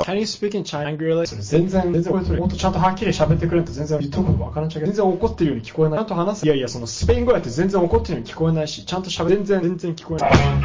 Can you speak in Chinese? 全然こいつもっとちゃんとはっきり喋ってくれって全然言っとくの分からんちゃうけど、全然怒ってるように聞こえない。ちゃんと話す。いやいや、そのスペイン語やって全然怒ってるように聞こえないし、ちゃんと全然聞こえない。